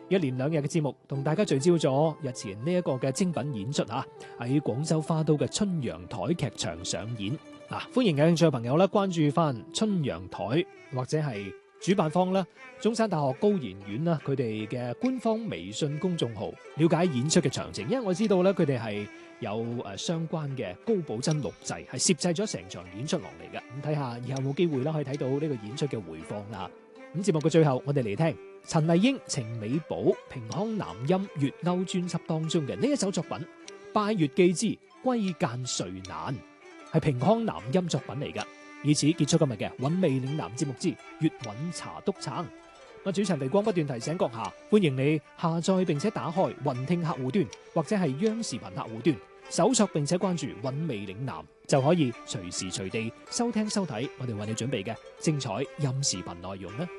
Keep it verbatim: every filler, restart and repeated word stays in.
一連兩日嘅節目，同大家聚焦咗日前呢一個嘅精品演出嚇，喺廣州花都嘅春陽台劇場上演。嗱，歡迎有興趣嘅朋友咧，關注翻春陽台或者係主辦方啦，中山大學高研院啦，佢哋嘅官方微信公眾號，了解演出嘅詳情。因為我知道咧，佢哋係有誒相關嘅高保真錄製，係攝製咗成場演出落嚟嘅。咁睇下以後有冇機會啦，可以睇到呢個演出嘅回放啦。咁節目嘅最後，我哋嚟聽陳麗英、程美寶、平康南音粵謳專輯當中嘅呢一首作品《拜月寄之歸雁誰難》，係平康南音作品嚟噶。以此結束今日嘅韻味嶺南節目之粵韻茶篤撐。我主持人肥光不斷提醒閣下，歡迎你下載並且打開雲聽客戶端或者係央視頻客戶端，搜索並且關注韻味嶺南，就可以隨時隨地收聽收睇我哋為你準備嘅精彩音視頻內容啦。